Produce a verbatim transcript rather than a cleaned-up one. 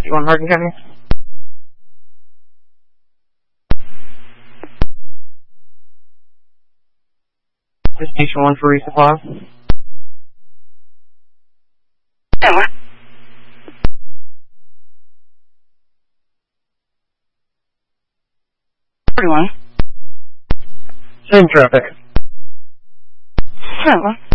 fifty-one Hardin County. Destination one for resupply. Yeah. forty-one. Same traffic. Yeah.